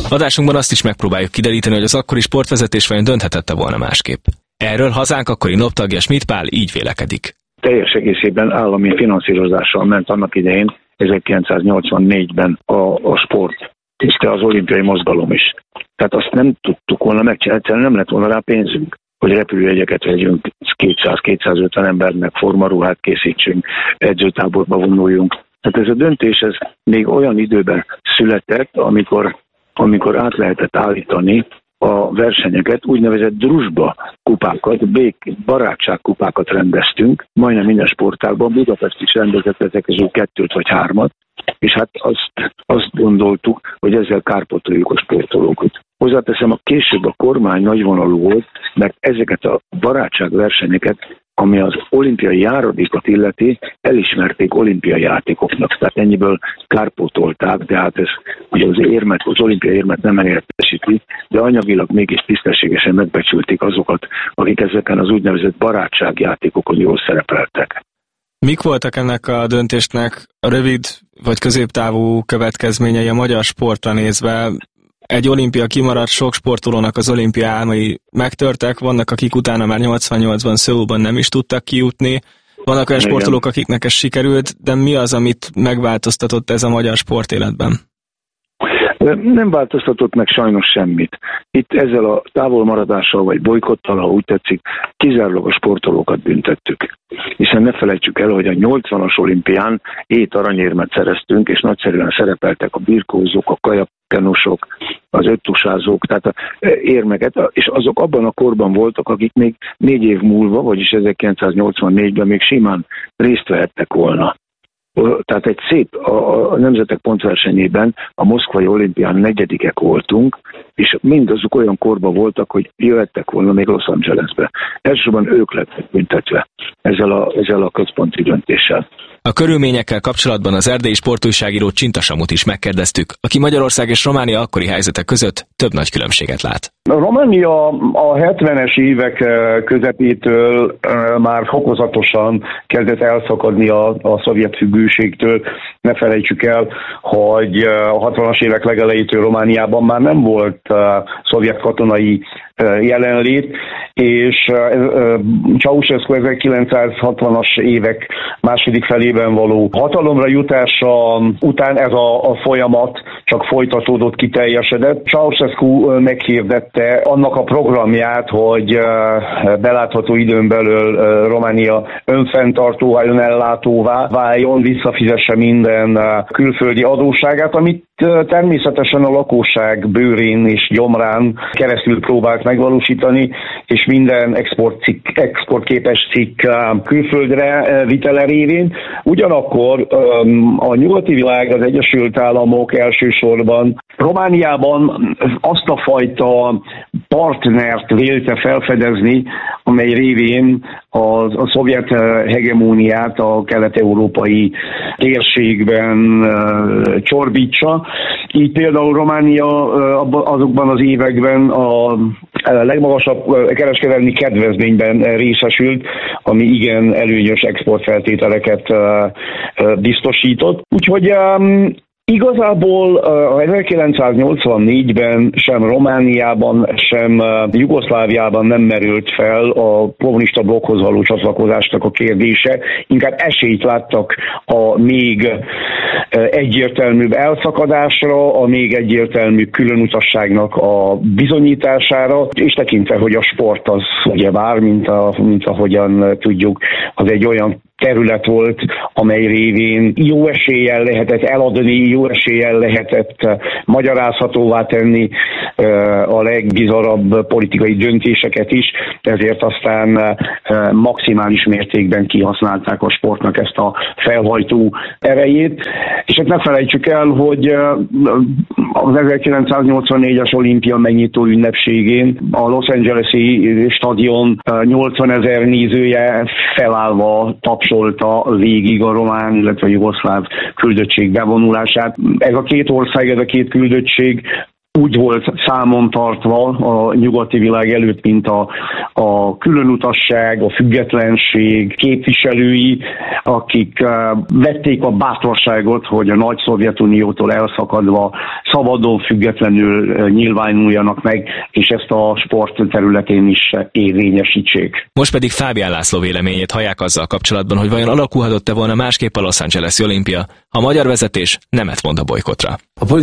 Adásunkban azt is megpróbáljuk kideríteni, hogy az akkori sportvezetés vajon dönthetette volna másképp. Erről hazánk akkori NOP tagja Schmidt Pál így vélekedik. Teljes egészében állami finanszírozással ment annak idején 1984-ben a sport, tiszte az olimpiai mozgalom is. Tehát azt nem tudtuk volna megcsinálni, egyszerűen nem lett volna rá pénzünk, hogy repülőjegyeket vegyünk 200-250 embernek, formaruhát készítsünk, edzőtáborba vonuljunk. Tehát ez a döntés ez még olyan időben született, amikor át lehetett állítani a versenyeket, úgynevezett druzsba kupákat, barátságkupákat rendeztünk, majdnem minden sportágban, Budapest is rendezett ezek közül 2 vagy 3, és hát azt gondoltuk, hogy ezzel kárpótoljuk a sportolókat. Hozzáteszem, a később a kormány nagyvonalú volt, mert ezeket a barátságversenyeket, ami az olimpiai járadékot illeti, elismerték olimpiai játékoknak. Tehát ennyiből kárpótolták, de hát ez ugye az olimpiai érmet nem helyettesíti, de anyagilag mégis tisztességesen megbecsülték azokat, akik ezeken az úgynevezett barátságjátékokon jól szerepeltek. Mik voltak ennek a döntésnek a rövid vagy középtávú következményei a magyar sportra nézve? Egy olimpia kimaradt, sok sportolónak az olimpia álmai megtörtek, vannak akik utána már 88-ban Szöulban nem is tudtak kijutni, vannak olyan sportolók, akiknek ez sikerült, de mi az, amit megváltoztatott ez a magyar sportéletben? Nem változtatott meg sajnos semmit. Itt ezzel a távolmaradással vagy bolykottal, ha úgy tetszik, kizárólag a sportolókat büntettük. Hiszen ne felejtsük el, hogy a 80-as olimpián 7 aranyérmet szereztünk, és nagyszerűen szerepeltek a birkózók, a kajakkenusok, az öttusázók, tehát a érmeket, és azok abban a korban voltak, akik még 4 év múlva, vagyis 1984-ben még simán részt vehettek volna. Tehát egy szép, a nemzetek pontversenyében a moszkvai olimpián 4. voltunk, és mindazok olyan korban voltak, hogy jöhettek volna még Los Angelesbe. Elsősorban ők lettek büntetve ezzel a központi döntéssel. A körülményekkel kapcsolatban az erdélyi sportújságíró Csinta Samut is megkérdeztük, aki Magyarország és Románia akkori helyzete között több nagy különbséget lát. Románia a 70-es évek közepétől már fokozatosan kezdett elszakadni a szovjet függőségtől. Ne felejtsük el, hogy a 60-as évek legelejétől Romániában már nem volt szovjet katonai jelenlét, és Ceausescu 1960-as évek második felében való hatalomra jutása után ez a folyamat csak folytatódott, kiteljesedett. Ceausescu meghirdette annak a programját, hogy belátható időn belül Románia önfenntartóvá, önellátóvá váljon, visszafizesse minden külföldi adósságát, amit természetesen a lakosság bőrén és gyomrán keresztül próbált megvalósítani, és minden exportképes cikk külföldre vitele révén. Ugyanakkor a nyugati világ, az Egyesült Államok elsősorban Romániában azt a fajta partnert vélte felfedezni, amely révén a szovjet hegemóniát a kelet-európai térségben csorbítsa. Így például Románia azokban az években a legmagasabb kereskedelmi kedvezményben részesült, ami igen előnyös exportfeltételeket biztosított. Úgyhogy igazából 1984-ben sem Romániában, sem Jugoszláviában nem merült fel a kommunista blokkhoz való csatlakozásnak a kérdése. Inkább esélyt láttak a még egyértelműbb elszakadásra, a még egyértelműbb különutasságnak a bizonyítására, és tekintve, hogy a sport az ugyebár, mint ahogyan tudjuk, az egy olyan terület volt, amely révén jó eséllyel lehetett eladni, jó eséllyel lehetett magyarázhatóvá tenni a legbizarabb politikai döntéseket is, ezért aztán maximális mértékben kihasználták a sportnak ezt a felhajtó erejét. És hát ne felejtsük el, hogy az 1984-es olimpia megnyitó ünnepségén a Los Angeles-i stadion 80 000 nézője felállva tapsolta végig a román, illetve a jugoszláv küldöttség bevonulását. Ez a két ország, ez a két küldöttség úgy volt számon tartva a nyugati világ előtt, mint a különutasság, a függetlenség képviselői, akik vették a bátorságot, hogy a nagy Szovjetuniótól elszakadva szabadon, függetlenül nyilvánuljanak meg, és ezt a sport területén is érvényesítsék. Most pedig Fábián László véleményét hallják azzal kapcsolatban, hogy vajon alakulhatott-e volna másképp a Los Angeles-i olimpia, ha a magyar vezetés nemet mond a bojkottra.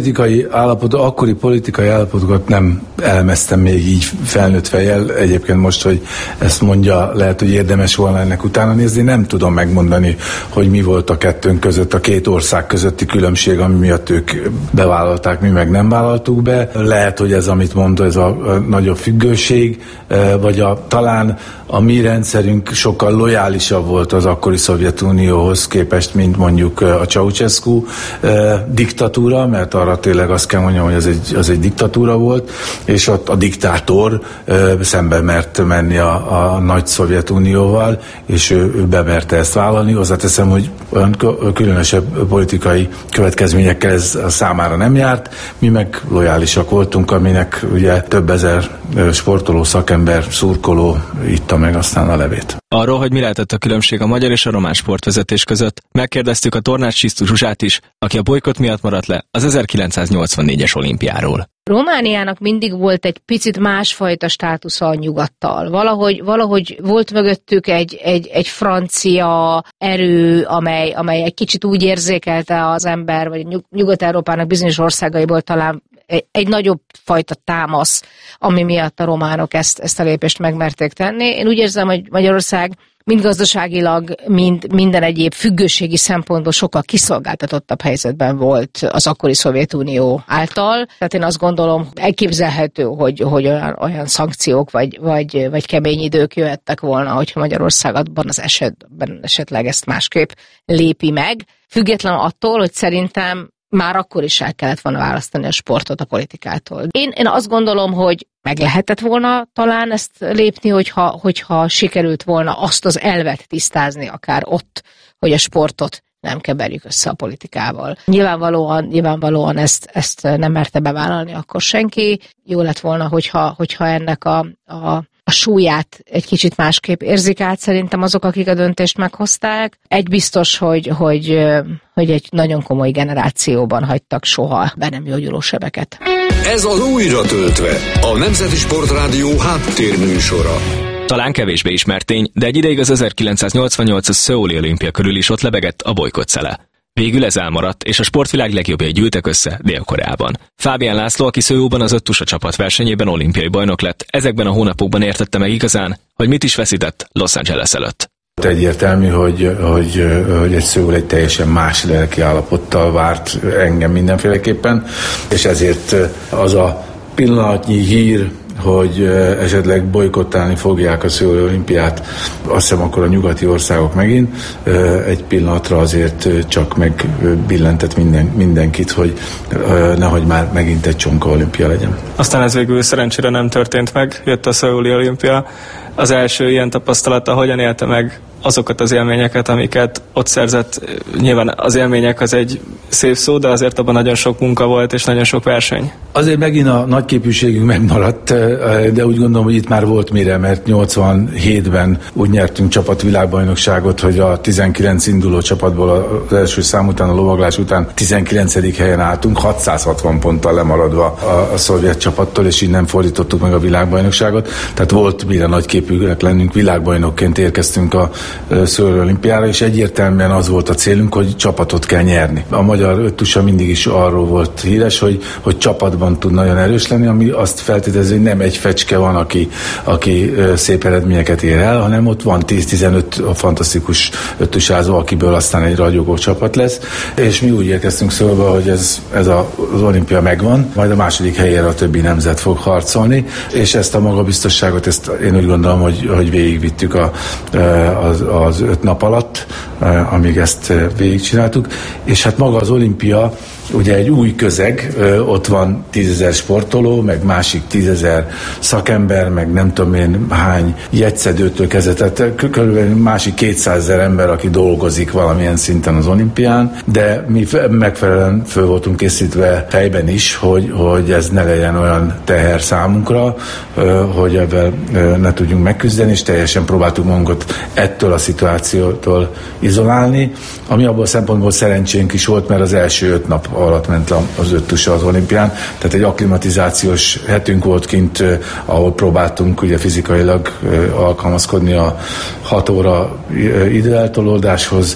Akkori politikai állapotokat nem elemeztem még így felnőtt fejjel. Egyébként most, hogy ezt mondja, lehet, hogy érdemes volna ennek utána nézni. Nem tudom megmondani, hogy mi volt a kettőnk között, a két ország közötti különbség, ami miatt ők bevállalták, mi meg nem vállaltuk be. Lehet, hogy ez, amit mondta, ez a nagyobb függőség, vagy talán a mi rendszerünk sokkal lojálisabb volt az akkori Szovjetunióhoz képest, mint mondjuk a Ceausescu diktatúra, mert arra tényleg azt kell mondjam, hogy az egy diktatúra volt, és ott a diktátor szembe mert menni a nagy Szovjetunióval, és ő bemerte ezt vállalni. Hozzáteszem, hogy olyan különösebb politikai következményekkel ez a számára nem járt, mi meg lojálisak voltunk, aminek ugye több ezer sportoló, szakember, szurkoló itta meg aztán a levét. Arról, hogy mi lehetett a különbség a magyar és a román sportvezetés között, megkérdeztük a Tornács Csisztus Zsuzsát is, aki a bolykott miatt maradt le az 1984-es olimpiáról. Romániának mindig volt egy picit másfajta státusza a nyugattal. Valahogy volt mögöttük egy francia erő, amely egy kicsit úgy érzékelte az ember, vagy Nyugat-Európának bizonyos országaiból talán egy nagyobb fajta támasz, ami miatt a románok ezt a lépést megmerték tenni. Én úgy érzem, hogy Magyarország mind gazdaságilag, mind minden egyéb függőségi szempontból sokkal kiszolgáltatottabb helyzetben volt az akkori Szovjetunió által. Tehát én azt gondolom, elképzelhető, hogy olyan szankciók vagy kemény idők jöhettek volna, hogyha Magyarország abban az esetben esetleg ezt másképp lépi meg. Független attól, hogy szerintem már akkor is el kellett volna választani a sportot a politikától. Én azt gondolom, hogy meg lehetett volna talán ezt lépni, hogyha sikerült volna azt az elvet tisztázni akár ott, hogy a sportot nem keverjük össze a politikával. Nyilvánvalóan ezt nem merte bevállalni akkor senki. Jó lett volna, hogyha ennek a súlyát egy kicsit másképp érzik át szerintem azok, akik a döntést meghozták. Egy biztos, hogy egy nagyon komoly generációban hagytak soha be nem gyógyuló sebeket. Ez az Újra töltve, a Nemzeti Sportrádió háttérműsora. Talán kevésbé ismert tény, de egy ideig az 1988-as Szöuli olimpia körül is ott lebegett a bolykott szele. Végül ez elmaradt, és a sportvilág legjobbjai gyűltek össze Dél-Koreában. Fábián László, aki Szöulban az 5 tusa csapat versenyében olimpiai bajnok lett, ezekben a hónapokban értette meg igazán, hogy mit is veszített Los Angeles előtt. Egyértelmű, hogy egy Szöul egy teljesen más lelki állapottal várt engem mindenféleképpen, és ezért az a pillanatnyi hír, hogy esetleg bojkottálni fogják a Szöuli olimpiát, azt hiszem akkor a nyugati országok megint, egy pillanatra azért csak megbillentett mindenkit, hogy nehogy már megint egy csonka olimpia legyen. Aztán ez végül szerencsére nem történt meg, jött a Szöuli olimpia. Az első ilyen tapasztalata hogyan élte meg azokat az élményeket, amiket ott szerzett? Nyilván az élmények az egy szép szó, de azért abban nagyon sok munka volt, és nagyon sok verseny. Azért megint a nagyképűségünk megmaradt, de úgy gondolom, hogy itt már volt mire, mert 87-ben úgy nyertünk csapatvilágbajnokságot, hogy a 19 induló csapatból az első szám után, a lovaglás után 19. helyen álltunk, 660 ponttal lemaradva a szovjet csapattól, és így nem fordítottuk meg a világbajnokságot. Tehát volt mire nagyképűek lennünk, világbajnokként érkeztünk a Szöuli olimpiára, és egyértelműen az volt a célunk, hogy csapatot kell nyerni. A magyar öttusa mindig is arról volt híres, hogy csapatban tud nagyon erős lenni, ami azt feltételezi, hogy nem egy fecske van, aki szép eredményeket ér el, hanem ott van 10-15 fantasztikus öttusázó, akiből aztán egy ragyogó csapat lesz, és mi úgy érkeztünk Szöulbe, hogy ez az olimpia megvan, majd a második helyére a többi nemzet fog harcolni, és ezt a magabiztosságot, ezt én úgy gondolom, gondolom, hogy végigvittük az 5 nap alatt, amíg ezt végigcsináltuk, és hát maga az olimpia ugye egy új közeg, ott van 10 000 sportoló, meg másik 10 000 szakember, meg nem tudom én hány jegyszedőtől kezdve, tehát körülbelül másik 200 000 ember, aki dolgozik valamilyen szinten az olimpián, de mi megfelelően föl voltunk készítve fejben is, hogy ez ne legyen olyan teher számunkra, hogy ebben ne tudjunk megküzdeni, és teljesen próbáltuk magunkat ettől a szituációtól izolálni, ami abból a szempontból szerencsénk is volt, mert az első 5 nap alatt ment az 5 tusa az olimpián, tehát egy akklimatizációs hetünk volt kint, ahol próbáltunk ugye fizikailag alkalmazkodni a 6 óra időeltolódáshoz,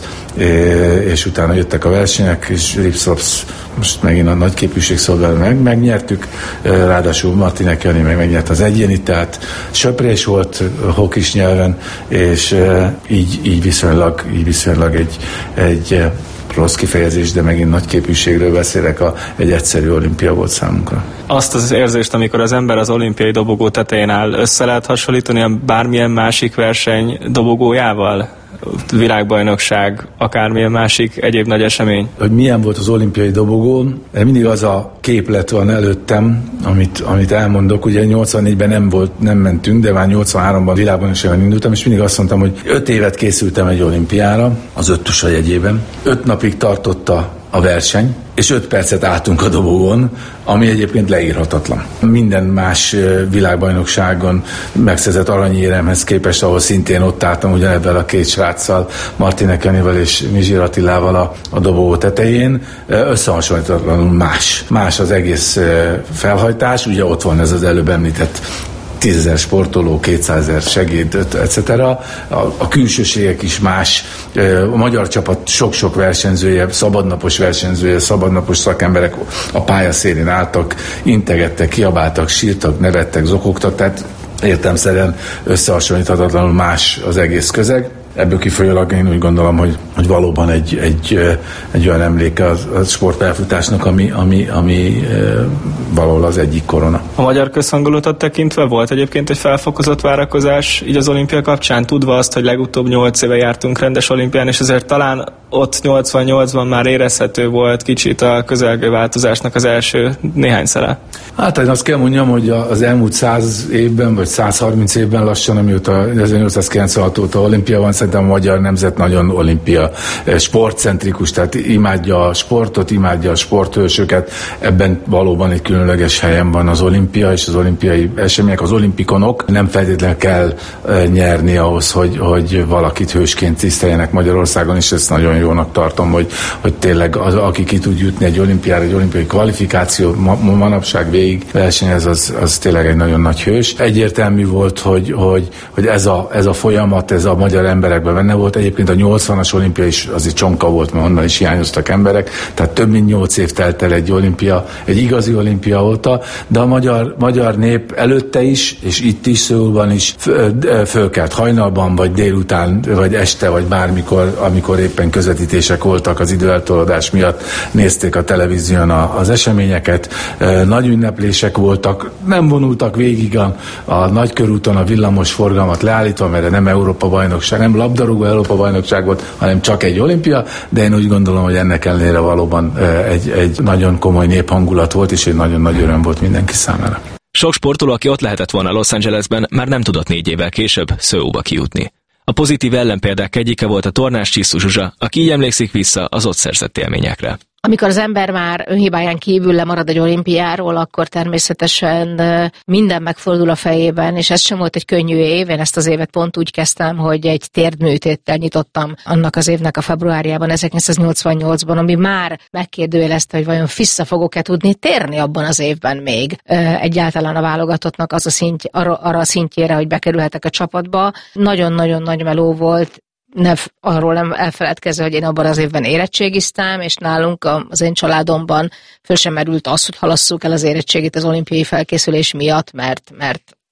és utána jöttek a versenyek, és Ripszops most megint a nagy képűség szolgál megnyertük, ráadásul Martinek Jani megnyert az egyénit, tehát söprés volt hokis nyelven, és így viszonylag egy rossz kifejezés, de megint nagy képűségről beszélek, egy egyszerű olimpia volt számunkra. Azt az érzést, amikor az ember az olimpiai dobogó tetején áll, össze lehet hasonlítani bármilyen másik verseny dobogójával? Világbajnokság, akármilyen másik egyéb nagy esemény. Hogy milyen volt az olimpiai dobogón, mindig az a képlet van előttem, amit elmondok. Ugye 84-ben nem mentünk, de már 83-ban világbajnokságon indultam, és mindig azt mondtam, hogy 5 évet készültem egy olimpiára, az 5 tusa jegyében. 5 napig tartotta a verseny, és 5 percet álltunk a dobogón, ami egyébként leírhatatlan. Minden más világbajnokságon megszerzett aranyéremhez képest, ahol szintén ott álltam ugyanebben a 2 sráccal, Martinek Janival és Mizsir Attilával a dobogó tetején, összehasonlítatlanul más. Más az egész felhajtás, ugye ott van ez az előbb említett 10 000 sportoló, 200 000 segéd, etc. A külsőségek is más. A magyar csapat sok-sok versenyzője, szabadnapos versenyzője, szabadnapos szakemberek a pályaszélén álltak, integettek, kiabáltak, sírtak, nevettek, zokogtak, tehát értelemszerűen összehasonlíthatatlanul más az egész közeg. Ebből kifolyólag én úgy gondolom, hogy valóban egy olyan emléke a sportpályafutásnak, ami valahol az egyik korona. A magyar közhangulatot tekintve volt egyébként egy felfokozott várakozás így az olimpia kapcsán, tudva azt, hogy legutóbb 8 éve jártunk rendes olimpián, és ezért talán ott 88-ban már érezhető volt kicsit a közelgő változásnak az első néhány szele. Hát én azt kell mondjam, hogy az elmúlt 100 évben, vagy 130 évben lassan, amióta 1896 óta olimpia van, szerintem a magyar nemzet nagyon olimpia sportcentrikus, tehát imádja a sportot, imádja a sporthősöket, ebben valóban egy különleges helyen van az olimpia és az olimpiai események, az olimpikonok. Nem feltétlenül kell nyerni ahhoz, hogy valakit hősként tiszteljenek Magyarországon, és ezt nagyon jónak tartom, hogy tényleg aki ki tud jutni egy olimpiára, egy olimpiai kvalifikáció, manapság végig versenyez, az tényleg egy nagyon nagy hős. Egyértelmű volt, hogy ez a folyamat, ez a magyar emberekben benne volt. Egyébként a 80-as olimpia is azért csonka volt, mert onnan is hiányoztak emberek, tehát több mint 8 év telt el egy olimpia, egy igazi olimpia óta, de a magyar nép előtte is, és itt is, Szöulban is fölkelt hajnalban, vagy délután, vagy este, vagy bármikor, amikor éppen közvetítések voltak az időeltolódás miatt, nézték a televízión az eseményeket, nagy ünneplések voltak, nem vonultak végig a nagykörúton a villamos forgalmat leállítva, mert nem Európa-bajnokság, nem labdarúgó Európa-bajnokság volt, hanem csak egy olimpia, de én úgy gondolom, hogy ennek ellenére valóban egy nagyon komoly néphangulat volt, és egy nagyon nagy öröm volt mindenki számára. Sok sportoló, aki ott lehetett volna Los Angelesben, már nem tudott 4 évvel később Seoulba kijutni. A pozitív ellenpéldák egyike volt a tornás Csisztus Zsuzsa, aki így emlékszik vissza az ott szerzett élményekre. Amikor az ember már önhibáján kívül lemarad egy olimpiáról, akkor természetesen minden megfordul a fejében, és ez sem volt egy könnyű év. Én ezt az évet pont úgy kezdtem, hogy egy térdműtéttel nyitottam annak az évnek a februárjában, 1988-ban, ami már megkérdőjelezte, hogy vajon vissza fogok-e tudni térni abban az évben még egyáltalán a válogatottnak az a szintje, arra a szintjére, hogy bekerülhetek a csapatba. Nagyon-nagyon nagy meló volt. Arról nem elfeledkezve, hogy én abban az évben érettségiztem, és nálunk az én családomban föl sem merült az, hogy halasszuk el az érettségit az olimpiai felkészülés miatt, mert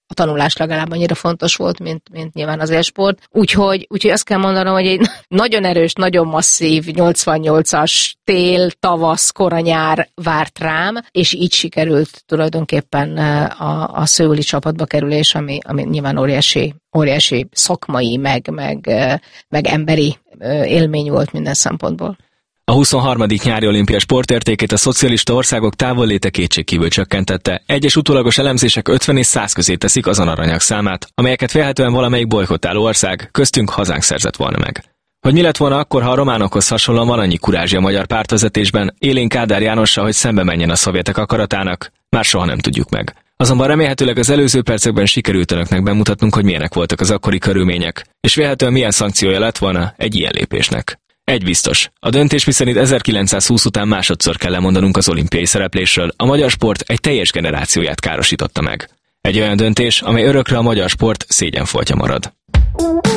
a tanulás legalább annyira fontos volt, mint nyilván az élsport. Úgyhogy azt kell mondanom, hogy egy nagyon erős, nagyon masszív 88-as tél, tavasz, koranyár várt rám, és így sikerült tulajdonképpen a szöuli csapatba kerülés, ami nyilván óriási szakmai, meg emberi élmény volt minden szempontból. A 23. nyári olimpia sportértékét a szocialista országok távolléte kétségkívül csökkentette. Egyes utólagos elemzések 50 és 100 közé teszik azon aranyag számát, amelyeket vélhetően valamelyik bojkottáló ország, köztünk hazánk szerzett volna meg. Hogy mi lett volna akkor, ha a románokhoz hasonlóan van annyi kurázsi a magyar pártvezetésben, élén Kádár Jánossal, hogy szembe menjen a szovjetek akaratának, már soha nem tudjuk meg. Azonban remélhetőleg az előző percekben sikerült önöknek bemutatnunk, hogy milyenek voltak az akkori körülmények, és vélhetően milyen szankciója lett volna egy ilyen lépésnek. Egy biztos, a döntés miszerint 1920 után másodszor kell lemondanunk az olimpiai szereplésről, a magyar sport egy teljes generációját károsította meg. Egy olyan döntés, amely örökre a magyar sport szégyenfoltja marad.